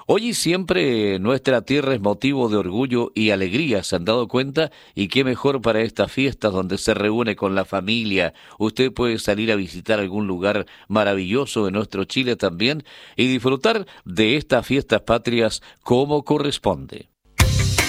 Hoy y siempre nuestra tierra es motivo de orgullo y alegría, ¿se han dado cuenta? Y qué mejor para estas fiestas donde se reúne con la familia. Usted puede salir a visitar algún lugar maravilloso de nuestro Chile también y disfrutar de estas fiestas patrias como corresponde.